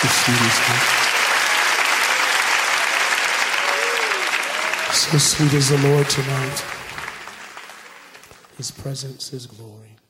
So sweet is he. So sweet is the Lord tonight. His presence is glory.